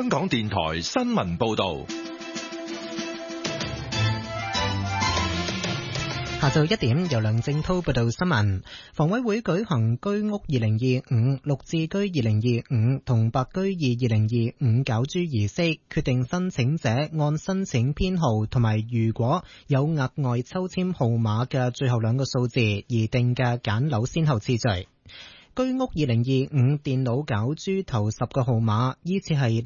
香港電台新聞報道。 下晝1點，由梁正滔報道新聞。房委會舉行居屋2025、綠置居2025同白居二2025攪珠儀式，決定申請者按申請編號同埋如果有額外抽籤號碼嘅最後兩個數字而定嘅揀樓先後次序。居屋2025電腦攪珠頭10個號碼依次係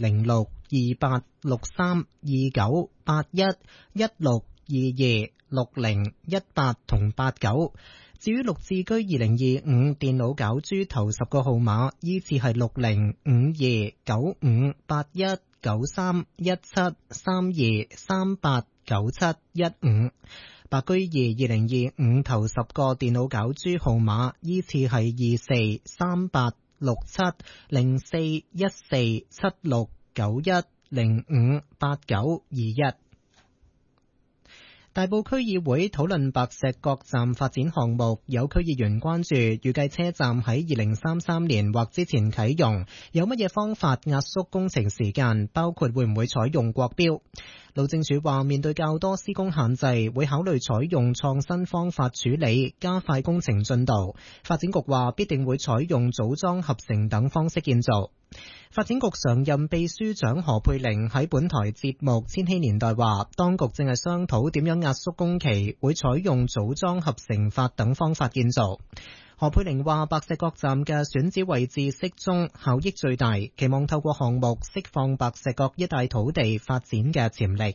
06、28、63、29、81、16、22、60、18同89。至於綠置居2025電腦攪珠頭10個號碼依次係60、52、95、81、93、17、32、38、97、15。白居二2025頭10個電腦攪珠號碼依次係24、38、67、04、14、76、91、05、89、21。大埔區議會討論白石角站發展項目，有區議員關注預計車站喺2033年或之前啟用，有乜嘢方法壓縮工程時間，包括會唔會採用國標。路政署話面對較多施工限制，會考慮採用創新方法處理，加快工程進度。發展局話必定會採用組裝合成等方式建造。發展局常任秘書長何佩玲喺本台節目《千禧年代》話，當局正係商討點樣壓縮工期，會採用組裝合成法等方法建造。何佩玲話，白石角站嘅選址位置適中，效益最大，期望透過項目釋放白石角一帶土地發展嘅潛力。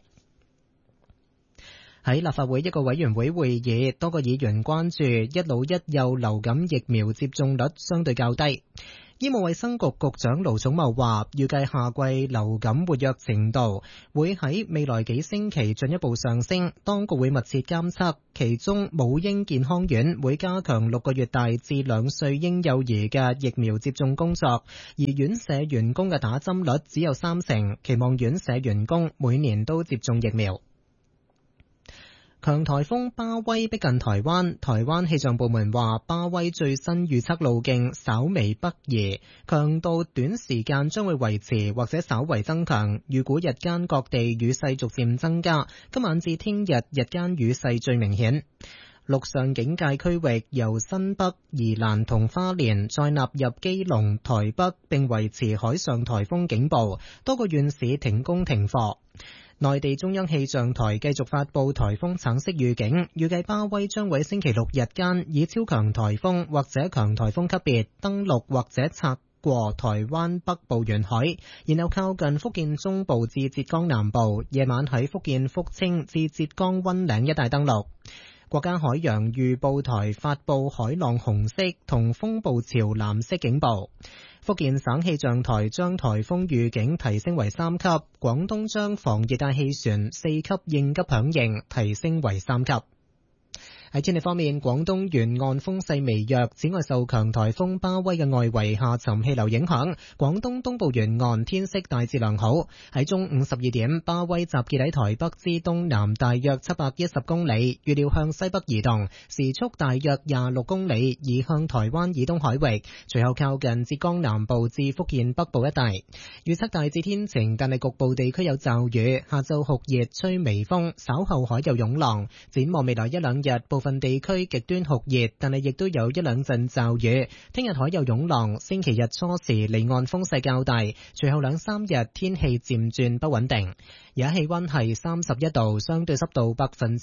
喺立法會一個委員會會議，多個議員關注一老一幼流感疫苗接種率相對較低。醫務衛生局局長盧寵茂話，預計夏季流感活躍程度會喺未來幾星期進一步上升，當局會密切監測。其中母嬰健康院會加強6個月大至2歲嬰幼兒嘅疫苗接種工作，而院舍員工嘅打針率只有30%，期望院舍員工每年都接種疫苗。強颱風巴威逼近台灣，台灣氣象部門話巴威最新預測路徑稍微北移，強度短時間將會維持或者稍為增強，預估日間各地雨勢逐漸增加，今晚至聽日日間雨勢最明顯。陸上警戒區域由新北、宜蘭同花蓮再納入基隆、台北，並維持海上颱風警報，多個縣市停工停課。內地中央氣象台繼續發布颱風橙色預警，預計巴威將會星期六日間以超強颱風或者強颱風級別登陸或者擦過台灣北部沿海，然後靠近福建中部至浙江南部，夜晚喺福建福清至浙江溫嶺一帶登陸。國家海洋預報台發布海浪紅色同風暴潮藍色警報。福建省氣象台將颱風預警提升為3級，廣東將防熱帶氣旋4級應急響應提升為3級。喺天氣方面，廣東沿岸風勢微弱，此外受強颱風巴威嘅外圍下沉氣流影響，廣東東部沿岸天色大致良好。喺中午12點，巴威集結喺台北之東南大約710公里，預料向西北移動，時速大約26公里，移向台灣以東海域，隨後靠近浙江南部至福建北部一帶。預測大致天晴，但係局部地區有驟雨，下晝酷熱，吹微風，稍後海有湧浪。展望未來一兩日，部分地區極端酷熱，但係亦都有一兩陣驟雨。聽日海有湧浪，星期日初時離岸風勢較大，隨後2-3日天氣漸轉不穩定。而家氣溫係31度，相對濕度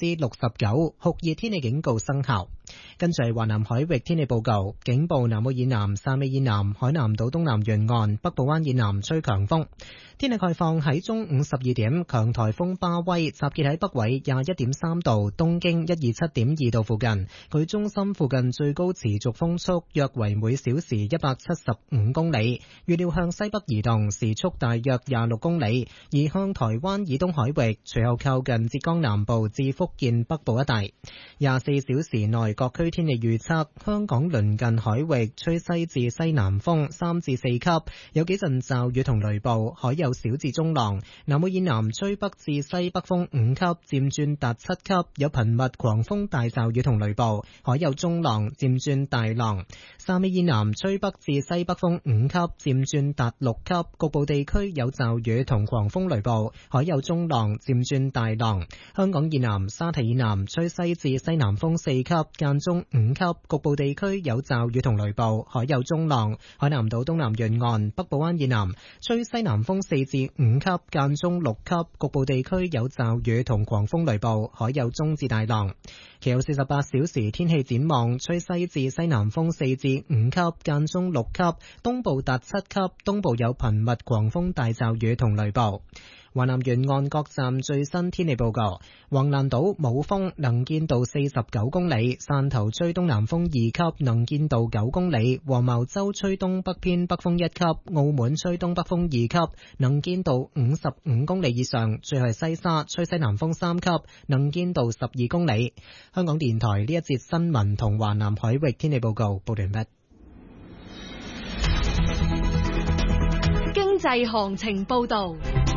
69%，酷熱天氣警告生效。跟住係華南海域天氣報告，警報南澳以南、汕尾以南、海南島東南沿岸、北部灣以南吹強風。天氣概況喺中午12點，強颱風巴威集結喺北緯21.3度、東經127.2度附近，佢中心附近最高持續風速約為每小時175公里，預料向西北移動，時速大約26公里，移向台灣以東海域，隨後靠近浙江南部至福建北部一帶。24小時內各區天氣預測：香港鄰近海域吹西至西南風3至4級，有幾陣驟雨同雷暴，海有小至中浪。南澳以南吹北至西北風5級，漸轉達7級，有頻密狂風大驟雨同雷暴，海有中浪，漸轉大浪。汕尾以南吹北至西北風5級，漸轉達6級，局部地區有驟雨同狂風雷暴，海有中浪，漸轉大浪。香港以南沙堤以南吹西至西南風4級，間中5級，局部地區有驟雨同雷暴，海有中浪。海南島東南沿岸北部灣以南吹西南風4至5級，間中6級，局部地區有驟雨同狂風雷暴，海有中至大浪。其後48小時天氣展望，吹西至西南風4至5級，間中6級，東部達7級，東部有頻密狂風大驟雨同雷暴。華南沿岸各站最新天氣報告：橫瀾島冇風，能見度49公里；汕頭吹東南風2級，能見度9公里；黃茅洲吹東北偏北風1級；澳門吹東北風2級，能見度55公里以上；最後係西沙吹西南風3級，能見度12公里。香港電台呢一節新聞同華南海域天氣報告報完畢。 經濟行情報道。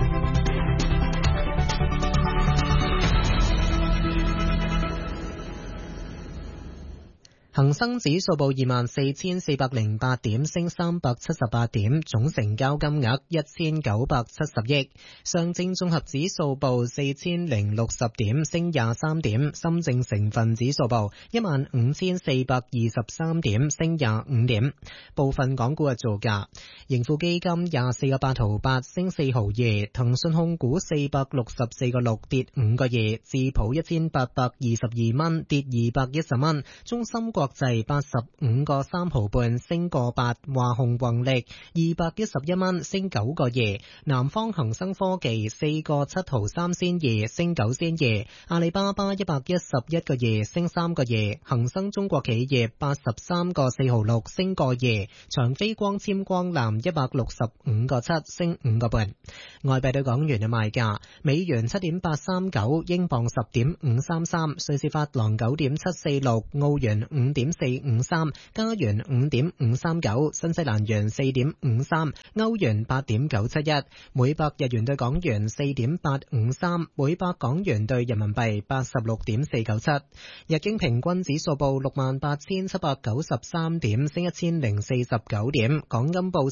恒生指數報24,408點，升378點，總成交金額1970億。上證綜合指數報4060點，升23點。深證成分指數報15,423點，升25點。部分港股嘅造價：盈富基金24個8毫8，升4毫2；騰訊控股464個6，跌5個2；智普1822蚊，跌210蚊；中芯國際85個3毫半，升個8；華虹宏力211蚊，升9個2；南方恒生科技4個7毫3仙2，升9仙2；阿里巴巴111個2，升3個2；恒生中國企業83個4毫6，升個2；長飛光纖光纜165個7，升5個半。外幣對港元嘅賣價：美元7.839，英鎊10.533，瑞士法郎9.746，澳元5.453，加元5.539，新西蘭元4.53，歐元8.971，每百日元對港元4.853，每百港元對人民幣86.497。日經平均指數報68,793點，升1049點。港金報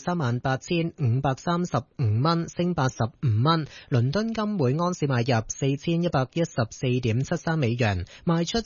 38,535蚊，升85蚊。倫敦金每安士買入4114.73美元，賣出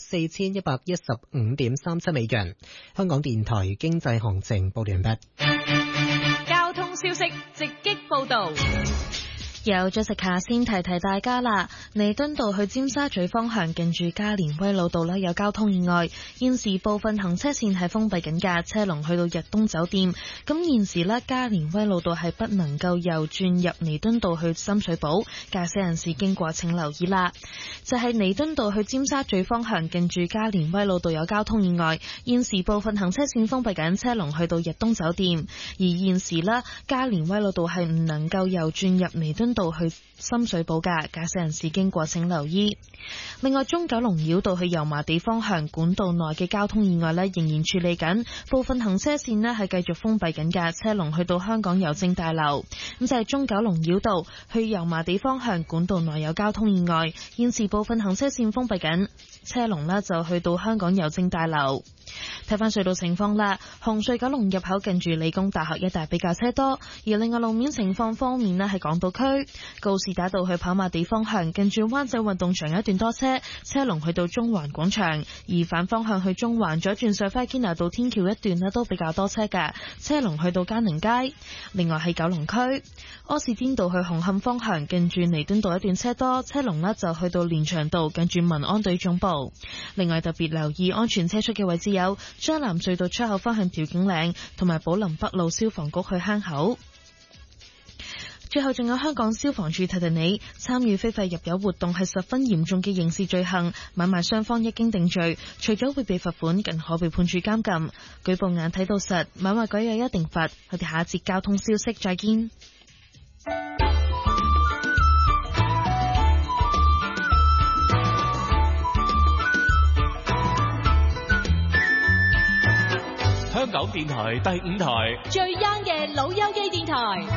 4115.37美元。香港電台經濟行情報完畢。 交通消息直擊報道。 有Jessica先提提大家啦，彌敦道去尖沙咀方向近住加連威老道有交通意外，現時部分行車線係封閉緊㗎，車龍去到逸東酒店。咁現時加連威老道係不能夠右轉入彌敦道去深水埗，駕駛人士經過請留意啦。就係彌敦道去尖沙咀方向近住加連威老道有交通意外，現時部分行車線封閉緊，車龍去到逸東酒店。而現時加連威老道係唔能夠右轉入彌敦道去深水埗㗎，駕駛人士經過請留意。另外，中九龍繞道去油麻地方向管道內嘅交通意外仍然處理緊，部分行車線係繼續封閉緊㗎，車龍去到香港郵政大樓。咁就係中九龍繞道去油麻地方向管道內有交通意外，現時部分行車線封閉緊，車龍就去到香港郵政大樓。睇翻隧道情況啦，紅隧九龍入口近住理工大學一帶比較車多，而另外路面情況方面喺港島區告士打道去跑馬地方向近住灣仔運動場有一段多車，車龍去到中環廣場；而反方向去中環左轉上返堅拿道天橋一段都比較多車嘅，車龍去到嘉寧街。另外喺九龍區柯士甸道去紅磡方向近住彌敦道一段車多，車龍就去到連翔道近住民安隊總部。另外特別留意安全車速嘅位置有將藍隧道出口方向調景嶺，同埋寶林北路消防局去坑口。最後仲有香港消防處提提你，參與非法入油活動係十分嚴重嘅刑事罪行，買賣雙方一經定罪，除咗會被罰款，更可被判處監禁。舉報眼睇到實，買賣改有一定罰。我哋下一節交通消息再見。 香港電台第5台， 最 young 嘅老友記電台。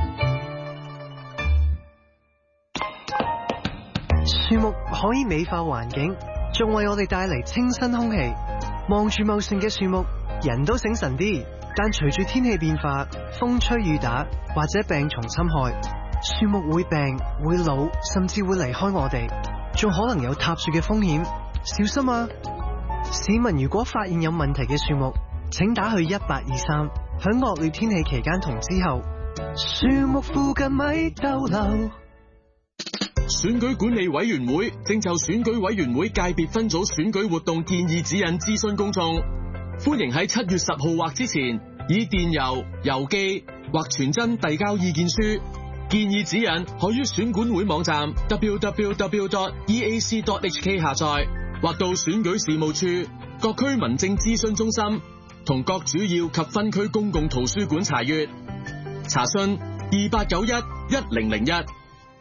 樹木可以美化環境，仲為我哋帶嚟清新空氣。望住茂盛嘅樹木，人都醒神啲。但隨住天氣變化，風吹雨打或者病蟲侵害，樹木會病、會老，甚至會離開我哋，仲可能有塌樹嘅風險。小心啊！市民如果發現有問題嘅樹木，請打去1823，響惡劣天氣期間同之後，樹木附近咪逗留。 選舉管理委員會正就選舉委員會界別分組選舉活動建議指引諮詢公眾，歡迎喺7月10號或之前以電郵、郵寄或傳真遞交意見書。建議指引可於選管會網站 www.eac.hk 下載，或到選舉事務處、各區民政諮詢中心同各主要及分區公共圖書館查閱。查詢28911001。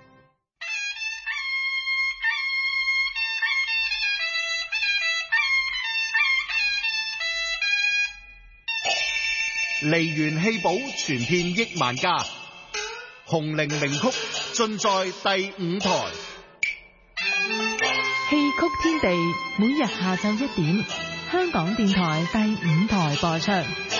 梨園戲寶傳遍億萬家，紅伶名曲盡在第5台。 戲曲天地每日下晝1點，香港電台第5台播出。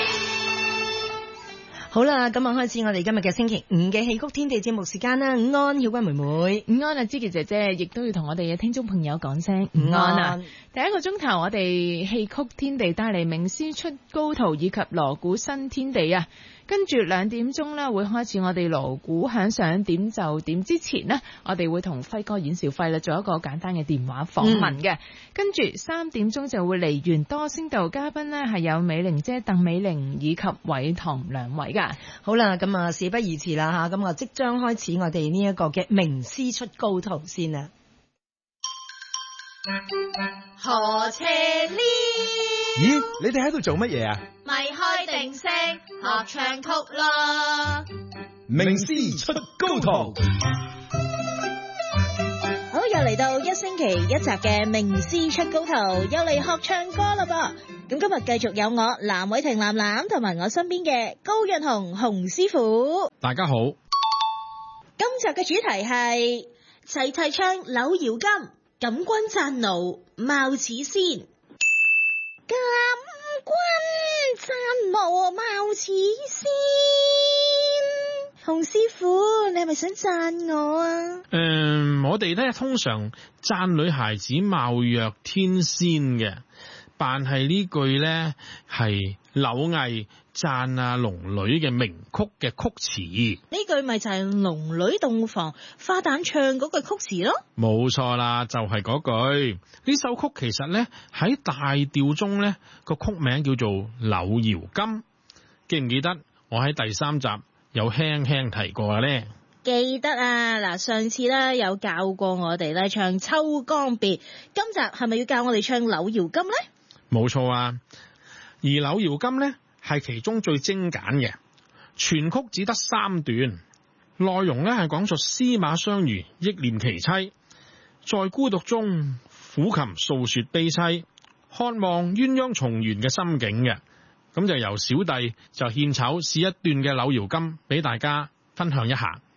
好啦，咁啊開始我哋今日嘅星期5嘅戲曲天地節目時間啦。午安，曉君妹妹。 午安啊，芝琪姐姐，亦都要同我哋嘅聽眾朋友講聲午安啊。第一個鐘頭我哋戲曲天地帶嚟名師出高徒以及鑼鼓新天地啊。跟住2點鐘呢，會開始我哋鑼鼓響上點就點之前呢，我哋會同輝哥阮兆輝啦做一個簡單嘅電話訪問嘅。跟住3點鐘就會嚟完多聲道嘉賓呢，係有美玲姐鄧美玲以及偉棠兩位噶。 好啦，咁啊事不宜遲啦吓，咁啊即將開始我哋呢一個嘅名師出高徒先啦。 何斜呢？ 咦，你哋喺度做乜嘢啊？ 咪開定聲學唱曲咯！ 名師出高徒。 好，又嚟到1星期1集嘅名師出高徒，又嚟學唱歌啦噃。咁今日繼續有我藍偉婷藍藍同埋我身邊嘅高潤雄洪師傅。 大家好。 今集嘅主題係齊齊唱《柳搖金》，感君讚奴貌似仙。感君讚奴貌似仙。洪師傅，你係咪想讚我啊？ 我哋咧通常讚女孩子貌若天仙嘅，但係呢句咧係柳毅讚阿龍女嘅名曲嘅曲詞。 呢句咪就係龍女洞房花旦唱嗰句曲詞咯。 冇錯啦，就係嗰句。呢首曲其實咧喺大調中咧個曲名叫做《柳搖金》，記唔記得我喺第3集有輕輕提過咧？ 記得啊，嗱，上次咧有教過我哋咧唱《秋江別》，今集係咪要教我哋唱《柳搖金》咧？ 冇錯啊，而《柳搖金》咧係其中最精簡嘅，全曲只得3段，內容咧係講述司馬相如憶念其妻，在孤獨中撫琴訴說悲凄，渴望鴛鴦重圓嘅心境嘅。咁就由小弟就獻醜試一段嘅《柳搖金》俾大家分享一下。